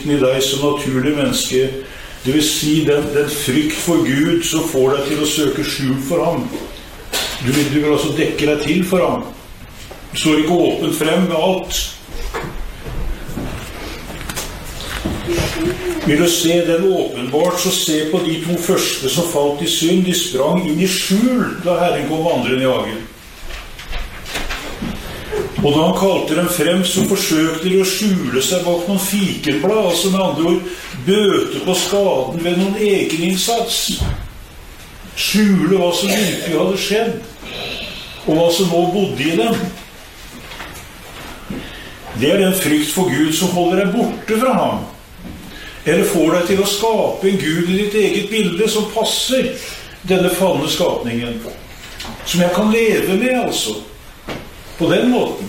hensikten i deg som naturlig menneske, det vil si den frykt for Gud som får deg til å søke skjul for ham. Du vil altså dekke deg til for ham. Du står ikke åpent frem med alt. Vil du se den åpenbart, så se på de to første som falt i synd. De sprang inn i skjul da Herren kom vandrende i hagen. Og da han kalte dem frem, så forsøkte de å skjule seg bak noen fikenblad, altså med andre ord, bøte på skaden ved noen egeninnsats. Skjule hva som virkelig hadde skjedd, og hva som nå bodde i dem. Det er den frykt for Gud som holder deg borte fra ham. Eller får deg til å skape en Gud i ditt eget bilde som passer denne falne skapningen. Som jeg kan leve med, altså. På den måten.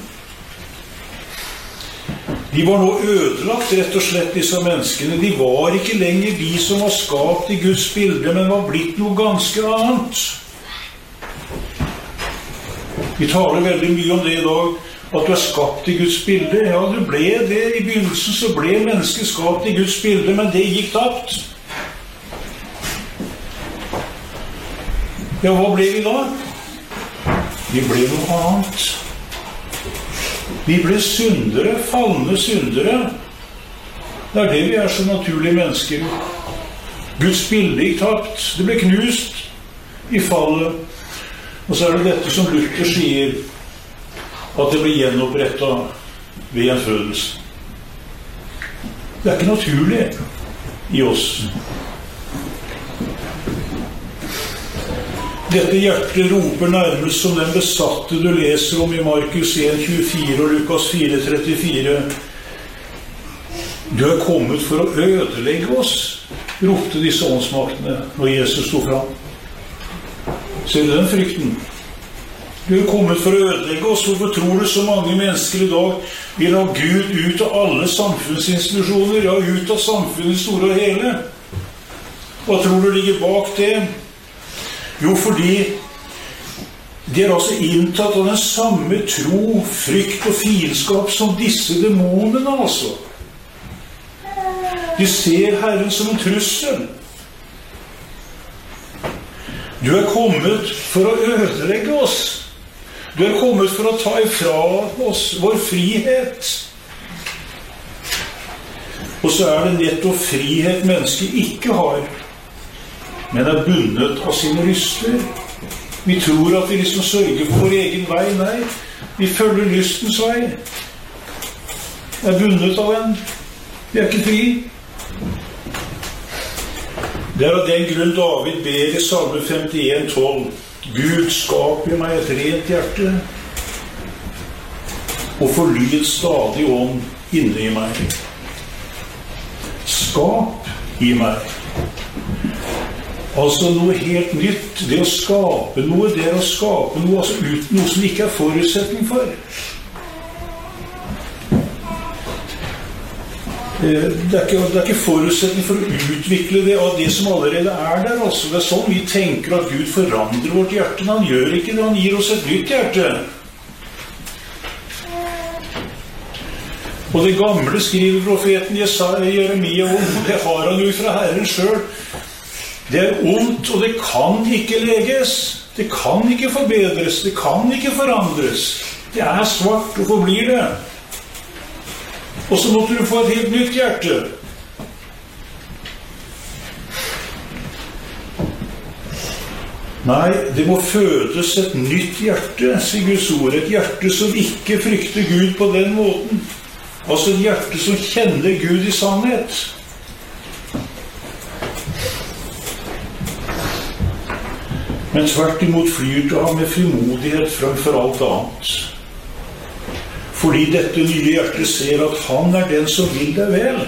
De var nå ødelagt, rett og slett, disse menneskene. De var ikke lenger de som var skapt i Guds bilde, men var blitt noe ganske annet. Vi taler veldig mye om det i dag, at du er skapt i Guds bilde. Ja, du ble det. I begynnelsen så ble mennesket skapt i Guds bilde, men det gikk tapt. Ja, hva ble vi da? Vi ble noe annet. Vi ble syndere, falne syndere. Det er det vi er som naturlige mennesker. Guds bilde gikk tapt. Det ble knust i fallet. Og så er det dette som Luther sier, at det ble gjenopprettet ved en fødelse. Det er ikke naturlig i oss. Dette hjertet roper nærmest som den besatte du leser om i Markus 1,24 og Lukas 4,34. Du er kommet for å ødelegge oss, ropte disse åndsmaktene når Jesus stod fram. Ser du den frykten? Du er kommet for å ødelegge oss. Hvorfor tror du så mange mennesker i dag vil ha Gud ut av alle samfunnsinstitusjoner, ja, ut av samfunnet store og hele? Hva tror du ligger bak det? Jo, fordi de er altså inntatt av den samme tro, frykt og fiendskap som disse demonene, altså. De ser Herren som en trussel. Du er kommet for å ødelegge oss. Du er kommet for å ta ifra oss vår frihet. Og så er det nettopp frihet mennesket ikke har, men er bundet av sine lyster. Vi tror at vi liksom sørger for vår egen vei. Nei, vi følger lystens vei. Er bundet av den. Vi er ikke fri. Det er av den grunn David ber i Salme 51,12. Gud, skap i meg et rent hjerte, og forny en stadig ånd inne i meg. Skap i meg. Altså noe helt nytt. Det å skape noe, det er å skape noe, altså uten noe som ikke er forutsetning for. Det er ikke forutsetning for å utvikle det av det som allerede er der. Altså. Det er sånn vi tenker at Gud forandrer vårt hjerte, men han gjør ikke det. Han gir oss et nytt hjerte. Og det gamle skriver profeten Jeremia om, og det har han jo fra Herren selv. Det er ondt, og det kan ikke leges. Det kan ikke forbedres. Det kan ikke forandres. Det er svart og forblir det. Og så måtte du få et helt nytt hjerte. Nei, det må fødes et nytt hjerte, sier Guds ord. Et hjerte som ikke frykter Gud på den måten. Altså et hjerte som kjenner Gud i sannhet. Men tvert imot flyr til ham med frimodighet fremfor alt annet. Fordi dette nye hjertet ser at han er den som vil deg vel.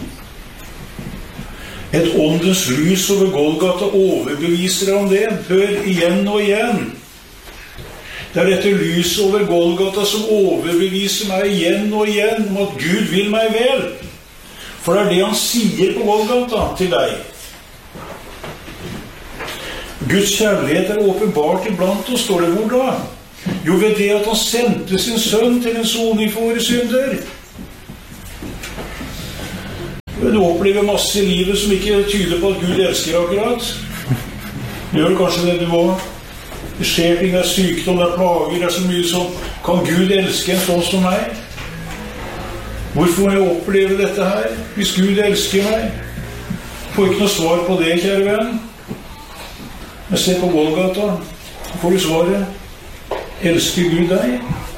Et åndens lys over Golgata overbeviser deg om det. Hør igjen og igjen. Det er dette lys over Golgata som overbeviser meg igjen og igjen om at Gud vil meg vel. For det er det han sier på Golgata til deg. Guds kjærlighet er åpenbart iblant oss, står det hvor da? Jo, ved det at han sendte sin sønn til en soning for våre synder. Du opplever masse i livet som ikke tyder på at Gud elsker akkurat. Gjør kanskje det du må. Det skjer ting, det er sykdom, det er plager, det er så mye som kan Gud elske en sånn som meg? Hvorfor må jeg oppleve dette her, hvis Gud elsker meg? Får ikke noe svar på det, kjære venn. Jeg ser på Golgata, så får du svaret. Elsker Gud deg?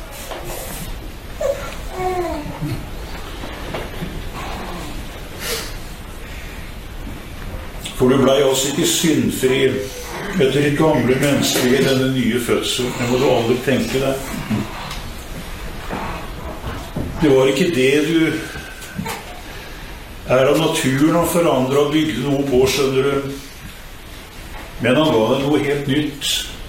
For du blei altså ikke syndfri etter ditt gamle menneske i denne nye fødsel. Det må du aldri tenke deg. Det var ikke det du er av naturen og forandret og bygde noe på, skjønner du. Men han ga deg noe helt nytt.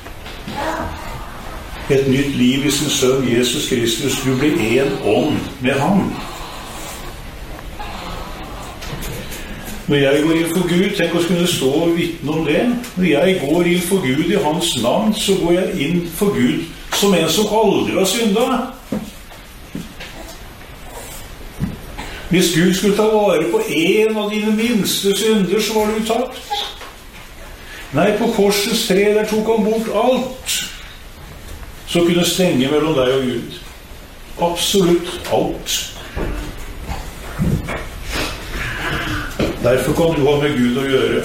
Et nytt liv i sin sønn Jesus Kristus. Du ble en ånd med ham. Når jeg går inn for Gud, tenk å kunne stå og vitne om det. Når jeg går inn for Gud i hans navn, så går jeg inn for Gud som en som aldri har syndet. Hvis Gud skulle ta vare på en av dine minste synder, så var du tapt. Nei, på korsets tre, der tok han bort alt som kunne stenge mellom deg og Gud. Absolutt alt. Derfor kan du ha med Gud å gjøre.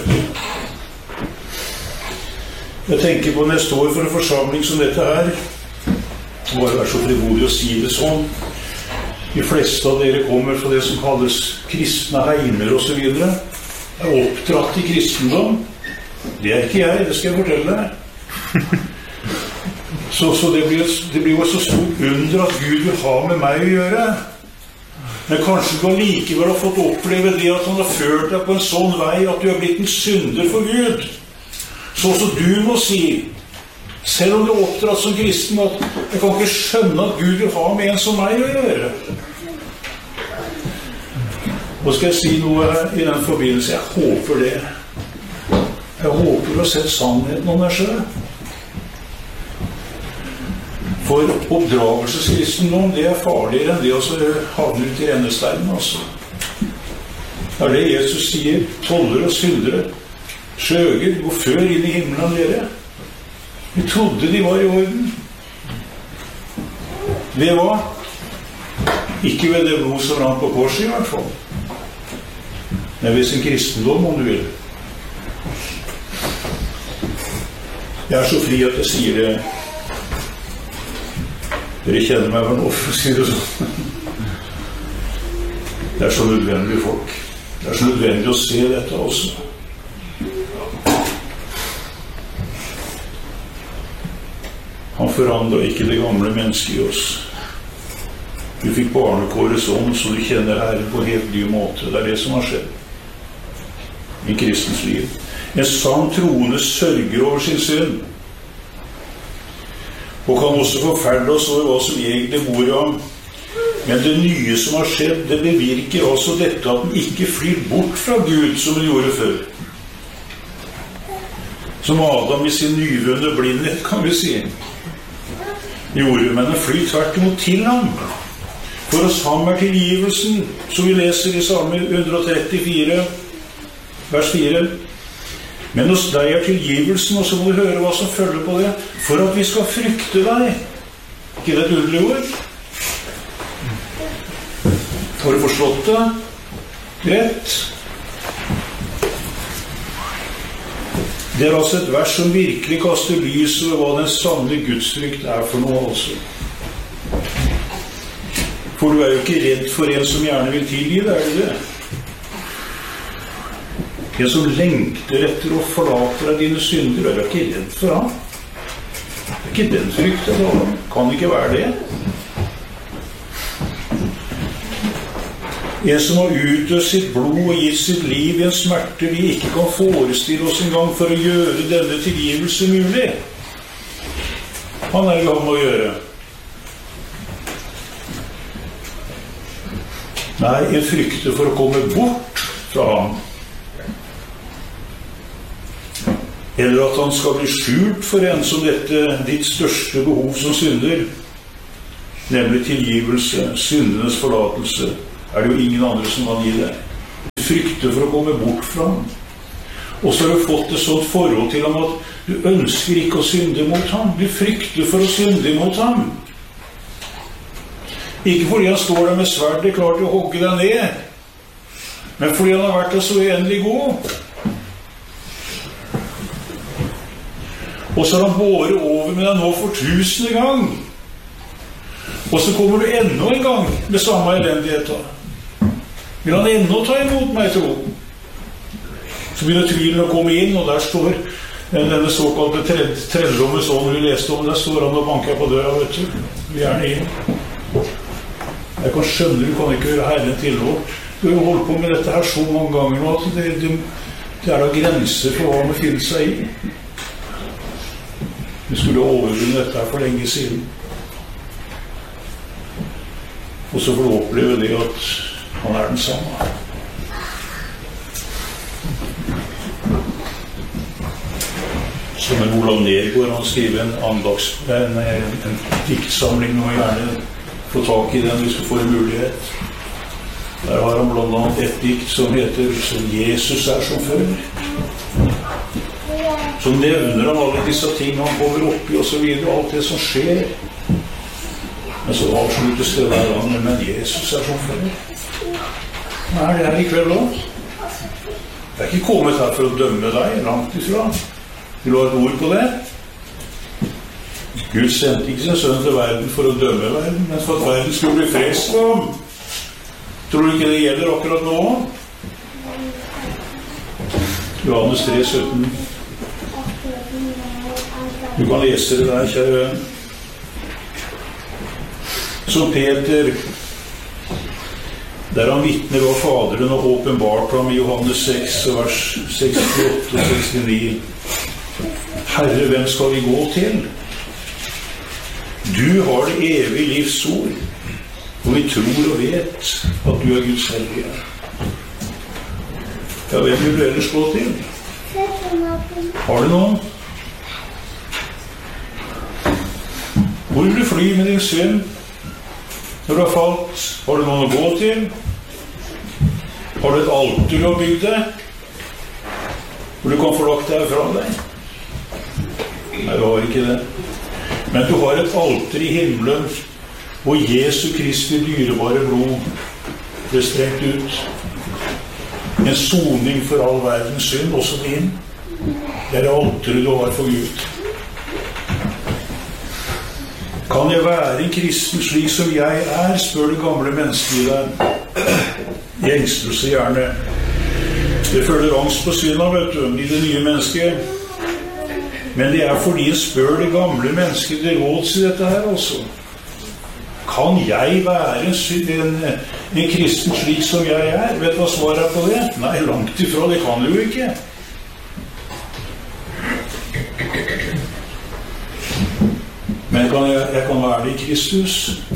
Jeg tenker på når jeg står for en forsamling som dette her, bare være så frimodig å si det sånn. De fleste av dere kommer fra det som kalles kristne heimer og så videre. Er oppdratt i kristendom. Det er ikke jeg, det skal jeg fortelle deg. Så det blir jo så stort under at Gud vil ha med meg å gjøre. Men kanskje du allikevel har fått oppleve det at han har ført deg på en sånn vei at du har blitt en synder for Gud. Så også du må si, selv om du er oppdratt som kristen, at jeg kan ikke skjønne at Gud vil ha med en som meg å gjøre. Og skal jeg si noe i den forbindelse? Jeg håper det. Jeg håper du har sett sannheten om deg selv. For oppdragelseskristendom, det er farligere enn det å havne ut i rennesteinen, altså. Det er det Jesus sier. Tollere og syndere, skjøger, gå før inn i himmelen av dere. Vi trodde de var i orden. Det var ikke ved det blod som rant på korset i hvert fall. Men ved sin kristendom, om du vil. Jeg er så fri at jeg sier det. Dere kjenner meg vel nå, for å si det sånn. Det er så nødvendig, folk. Det er så nødvendig å se dette også. Han forandret ikke det gamle mennesket i oss. Du fikk barnekårets ånd, så du kjenner Herren på helt ny måte. Det er det som har skjedd i kristens liv. En sann troende sørger over sin synd. Og kan også forferde oss over hva som egentlig bor i ham. Men det nye som har skjedd, det bevirker også dette at den ikke flyr bort fra Gud som den gjorde før. Som Adam i sin nyvunne blindhet, kan vi si, gjorde, men den flyr tvert imot til ham. For oss ham er tilgivelsen, som vi leser i Salme 134, vers 4. Men hos deg er tilgivelsen, og så må du høre hva som følger på det, for at vi skal frykte deg. Ikke det et underlig ord? Har du forstått det? Rett. Det er altså et vers som virkelig kaster lys over hva den sanne gudsfrykt er for noe, altså. For du er jo ikke redd for en som gjerne vil tilgi deg, er du det? En som lengter etter å forlate deg dine synder, er du ikke redd for ham. Det er ikke den frykten, da. Kan ikke være det. En som har utøst sitt blod og gitt sitt liv i en smerte vi ikke kan forestille oss en gang for å gjøre denne tilgivelse mulig. Han er i gang med å gjøre. Nei, en frykter for å komme bort fra ham. Eller at han skal bli skjult for en som dette ditt største behov som synder, nemlig tilgivelse, syndenes forlatelse, er det jo ingen andre som kan gi deg. frykter for å komme bort fra ham. Og så har du fått et sånt forhold til ham at du ønsker ikke å synde mot ham. Du frykter for å synde mot ham. Ikke fordi han står der med sverdet klar til å hogge deg ned, men fordi han har vært deg så uendelig god. Og så har han båret over med deg nå for 1000. gang. Og så kommer du enda en gang med samme elendighet. Vil han enda ta imot meg, tro? Så begynner tvilen å komme inn, og der står denne såkalte trelldommen, sånn vi leste om, der står han og banker på døra, vet du. Vil gjerne inn. Jeg kan skjønne, du kan ikke gjøre Herren tilhold. Du har jo holdt på med dette her så mange ganger nå, at det da grenser for hva man finner seg i. Du skulle overvinne dette her for lenge siden. Og så får du oppleve det at han den samme. Som en Olav Nergård, han skriver en diktsamling, og gjerne få tak i den hvis du får en mulighet. Der har han blant annet et dikt som heter «Som Jesus som før». Så nevner han alle disse tingene han kommer opp i, og så videre, alt det som skjer. Men så avsluttes det hver gang, men Jesus som før. Hva det her i kveld da? Jeg ikke kommet her for å dømme deg, langt ifra. Vil du ha et ord på det? Gud sendte ikke sin sønn til verden for å dømme verden, men for at verden skulle bli frelst av ham. Tror du ikke det gjelder akkurat nå? Johannes 3:17. Du kan lese det der, kjære venn. Som Peter, der han vittner hva Faderen har åpenbart ham i Johannes 6, vers 68 og 69. Herre, hvem skal vi gå til? Du har det evige livs ord, og vi tror og vet at du Guds hellige. Ja, hvem vil du ellers gå til? Har du noen? Hvor vil du fly med din synd? Når du har falt, har du noen å gå til? Har du et alter du har bygd deg? Hvor du kan få lagt deg fra deg? Nei, du har ikke det. Men du har et alter i himmelen, hvor Jesu Kristi dyrebare blod ble strengt ut. En soning for all verdens synd, også din. Det alteret du har for Gud. Kan jeg være en kristen slik som jeg spør det gamle mennesket i deg. Jeg engster så gjerne. Det føler angst på synda, vet du, i det nye mennesket. Men det fordi jeg spør det gamle mennesket til råds i dette her også. Kan jeg være en kristen slik som jeg Vet du hva svaret på det? Nei, langt ifra, det kan du jo ikke. Men jeg kan være det i Kristus.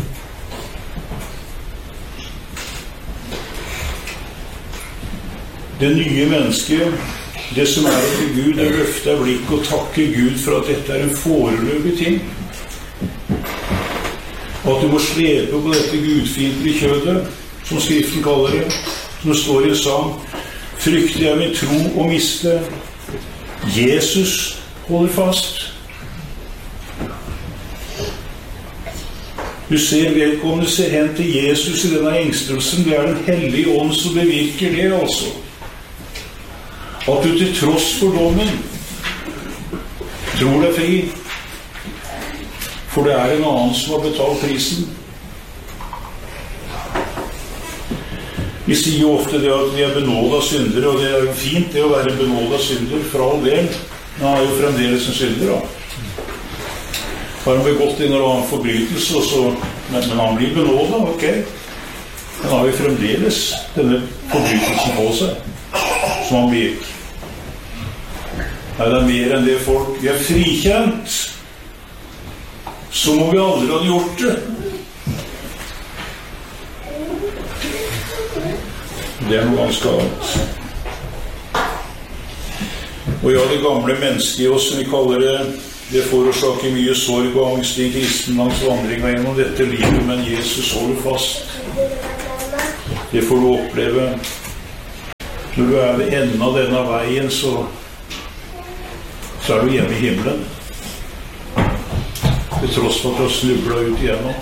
Det nye mennesket, det som etter Gud, det løfter blikk og takker Gud for at dette en foreløpig ting. At du må slepe på dette gudfiendtlige kjødet, som Skriften kaller det, som det står i en sang. Frykter jeg min tro å miste. Jesus holder fast. Du ser vedkommende ser hen til Jesus i denne engstelsen. Det den hellige ånd som bevirker det, altså. At du til tross for dommen tror deg fri, for det en annen som har betalt prisen. Vi sier jo ofte det at vi benådet syndere, og det jo fint det å være benådet synder for all del, men han jo fremdeles en synder da. Har han begått en eller annen forbrytelse, men han blir benådet, ok. Men han har jo fremdeles denne forbrytelsen på seg, som han blir. Det mer enn det folk vi frikjent, så må vi aldri ha gjort det. Det noe ganske annet. Og ja, det gamle mennesket i oss, som vi kaller det, det forårsaker mye sorg og angst i kristenlands vandring gjennom dette livet, men Jesus holder fast. Det får du oppleve. Når du ved enden av denne veien, så er du hjemme i himmelen. Til tross for at du har snublet ut igjennom.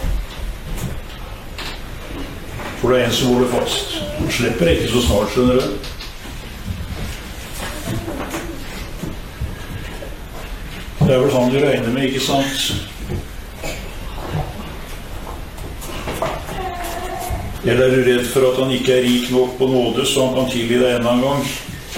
For det en som holder fast. Du slipper ikke så snart, skjønner du. Det vel han du regner med, ikke sant? Eller er du redd for at han ikke rik nok på nåde, så han kan tilgi deg enda en gang?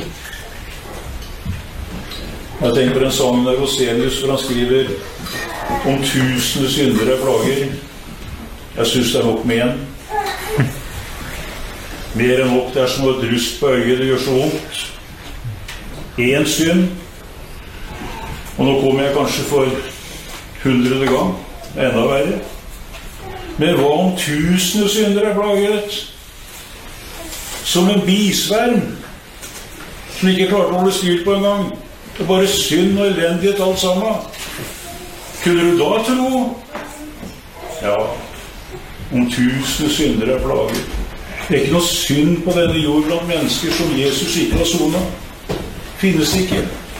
Jeg tenker på den sangen der Roselius, hvor han skriver om 1000 syndere plager. Jeg synes det nok med en. Mer enn nok, det som et rust på øyet, det gjør så vondt. En synd, og nå kommer jeg kanskje for 100. gang, enda verre. Men hva om 1000 syndere plaget? Som en bisverm, som ikke klarte å holde styr på en gang. Det er bare synd og elendighet alt sammen. Kunne du da tro? Ja, om 1000 syndere plaget. Det er ikke noe synd på denne jord blant mennesker som Jesus ikke har sonet. Finnes ikke.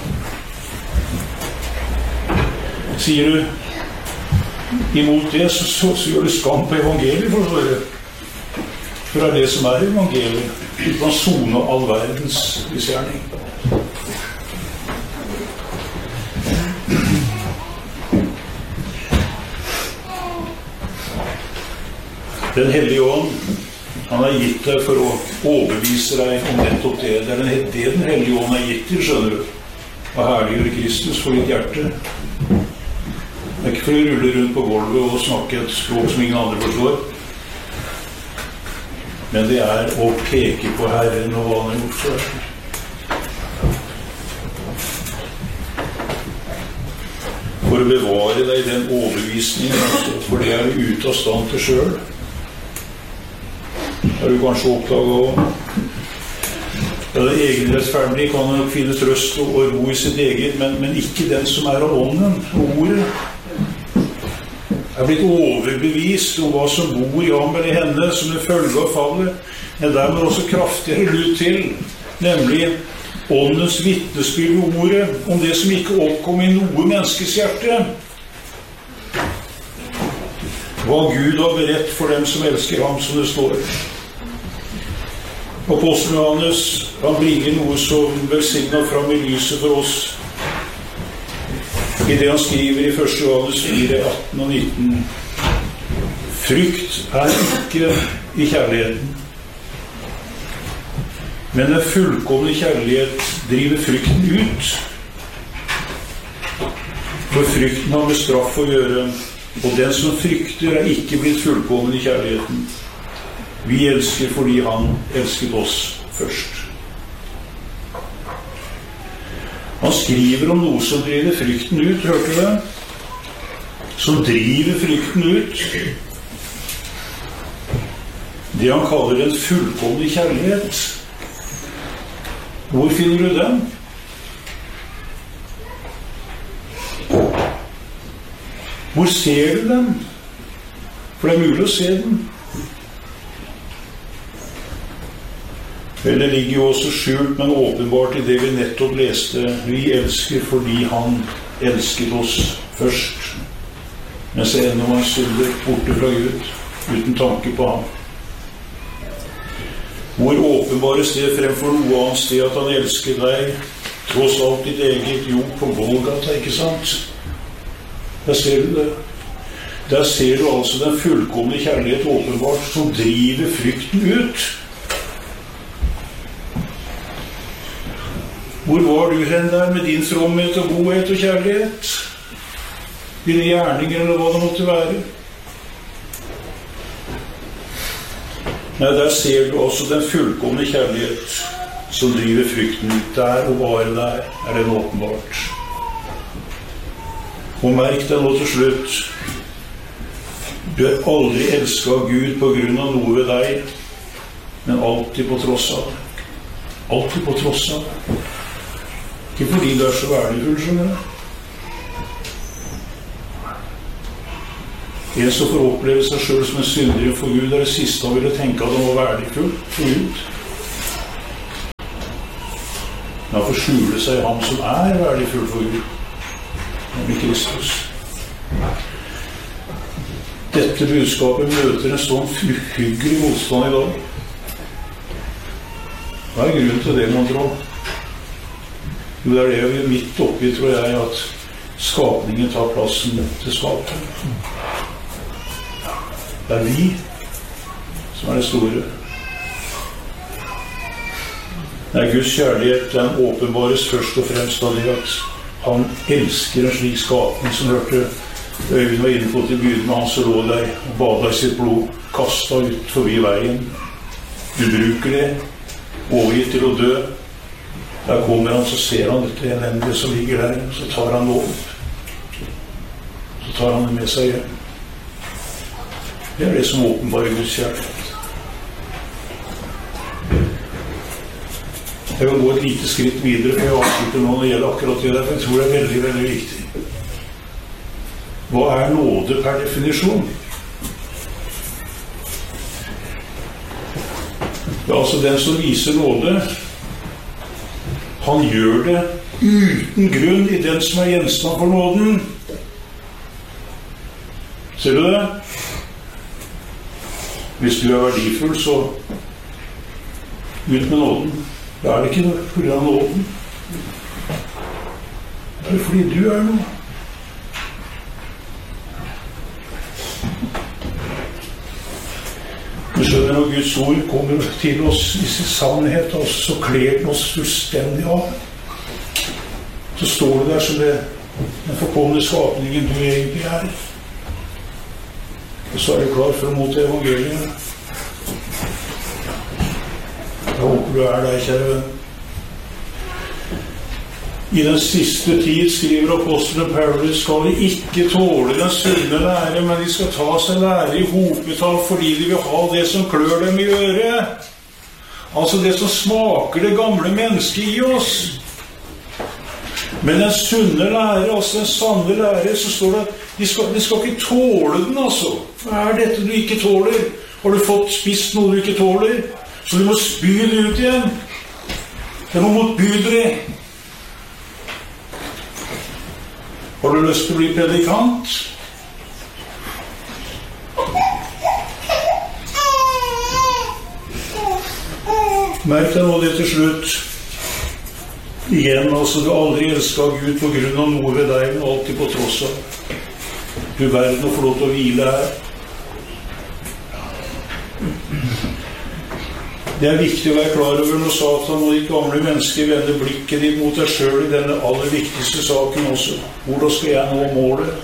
Sier du imot det, så gjør du skam på evangeliet, for det er det som er evangeliet. Du kan sone all verdens misgjerning. Den hellige ånd, han har gitt deg for å overbevise deg om nettopp det. Det er det den hellige ånd har gitt til, skjønner du. Å herliggjøre Kristus for ditt hjerte. Det er ikke for å rulle rundt på gulvet og snakke et språk som ingen andre forstår. Men det er å peke på Herren og hva han har gjort for deg. For å bevare deg i den overbevisningen, for det er du ute av stand til selv. Har du kanskje oppdaget også? Ja, det egenrettferdige kan nok finne trøst og ro i sitt eget, men ikke den som er av ånden, ordet. Er blitt overbevist om hva som bor i ham eller henne som en følge av fallet, men der må også kraftigere lyd til, nemlig åndens vitnesbyrd i ordet om det som ikke oppkom i noe menneskes hjerte. Hva Gud har beredt for dem som elsker ham, som det står. Apostelen Johannes, han bringer noe som velsignet fram i lyset for oss i det han skriver i 1. Johannes 4, 18 og 19. Frykt er ikke i kjærligheten, men en fullkomne kjærlighet driver frykten ut. For frykten har med straff å gjøre, og den som frykter er ikke blitt fullkommen i kjærligheten. Vi elsker fordi han elsket oss først. Han skriver om noe som driver frykten ut, hørte du det? Som driver frykten ut. Det han kaller en fullkommen kjærlighet. Hvor finner du den? Hvor ser du den? For det er mulig å se den. Eller ligger jo også skjult, men åpenbart i det vi nettopp leste. Vi elsker fordi han elsket oss først. Mens ennå var synder borte fra Gud, uten tanke på ham. Hvor åpenbares det fremfor noe annet sted at han elsket deg, tross alt ditt eget jord på Golgata, ikke sant? Der ser du det. Der ser du altså den fullkomne kjærlighet åpenbart, som driver frykten ut. Hvor var du hen der med din fromhet og godhet og kjærlighet? Dine gjerninger eller hva det måtte være? Nei, der ser du også den fullkomne kjærlighet som driver frykten ut. Der og bare der er den åpenbart. Og merk deg nå til slutt. Du er aldri elsket av Gud på grunn av noe ved deg, men alltid på tross av det. Alltid på tross av det. Ikke fordi du er så verdifull, skjønner du. En som får oppleve seg selv som en synder for Gud, er det siste han ville tenke at han var verdifull for Gud. Da forskjuler seg ham som verdifull for Gud, nemlig Kristus. Dette budskapet møter en sånn uhyggelig motstand i dag. Hva grunnen til det, man tror? Jo, det det vi midt oppi, tror jeg, at skapningen tar plassen til skaperen. Det vi som det store. Guds kjærlighet, den åpenbares først og fremst av det at han elsker en slik skapning som hørte Øyvind var inne på til byen med han som lå der og badet i sitt blod, kastet ut forbi veien, ubrukelig, overgitt til å dø. Der kommer han, så ser han dette elendige som ligger der, så tar han det opp. Så tar han det med seg hjem. Det det som åpenbarer Guds kjærlighet. Jeg vil gå et lite skritt videre, for jeg avslutter nå når det gjelder akkurat det der, for jeg tror det veldig, veldig viktig. Hva nåde per definisjon? Ja, altså den som viser nåde, han gjør det uten grunn i den som gjenstand for nåden. Ser du det? Hvis du verdifull, så ut med nåden. Da det ikke noe for av nåden. Det fordi du noe. Du skjønner, når Guds ord kommer til oss i sin sannhet, så kler den oss fullstendig av. Så står det der som den forkomne skapningen du egentlig Og så du klar for å motta evangeliet. Jeg håper du der, kjære venn. I den siste tid, skriver apostelen Paulus, skal de ikke tåle den sunne lære, men de skal ta seg lære i hopetall fordi de vil ha det som klør dem i øret. Altså det som smaker det gamle mennesket i oss. Men den sunne lære, altså den sanne lære, så står det at de skal ikke tåle den, altså. Hva dette du ikke tåler? Har du fått spist noe du ikke tåler? Så du må spy det ut igjen. Det må motbydelig. Har du lyst til å bli predikant? Merk deg nå det til slutt. Igjen, altså, du aldri elsket Gud på grunn av noe ved deg, men alltid på tross av. Du verden å få lov til å hvile her. Det viktig å være klar over når Satan og de gamle mennesker vender blikket ditt mot deg selv i denne aller viktigste saken også. Hvordan skal jeg nå målet?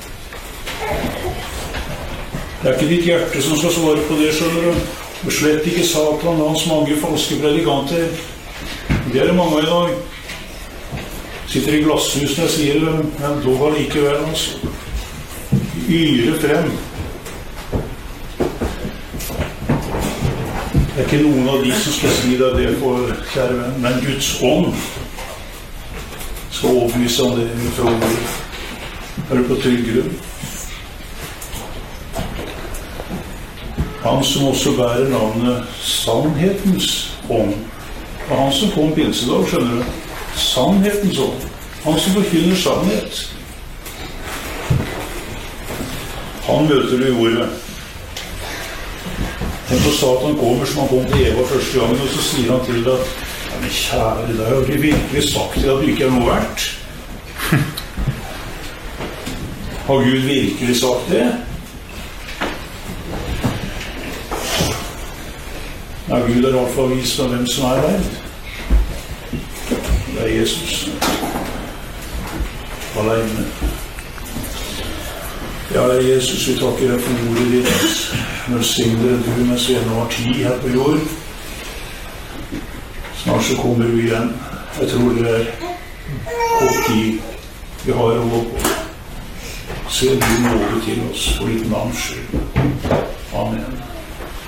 Det ikke ditt hjerte som skal svare på det, skjønner du. Og slett ikke Satan og hans mange falske predikanter. Det det mange i dag. Sitter i glasshusene og sier det, men dog allikevel, altså. Yre frem. Det ikke noen av de som skal si deg det for, kjære venn, men Guds ånd skal overbevise om det fra ordet. Er du på trygg grunn? Han som også bærer navnet Sannhetens ånd. Det var han som kom pinsedag, skjønner du? Sannhetens ånd. Han som forkynner sannhet. Han møter du i ordet. Tenk på Satan kommer som han kom til Eva første gangen, og så sier han til deg, ja, men kjære, det har du virkelig sagt til at du ikke noe verdt. Har Gud virkelig sagt det? Ja, Gud har alt vist av hvem som der. Det Jesus. Alene. Ja, Jesus, vi takker deg for ordet ditt. Velsigne du mens vi ennå har tid her på jord. Snart så kommer vi igjen. Jeg tror det kort tid vi har å gå på. Se du nåde til oss for ditt navns skyld. Amen.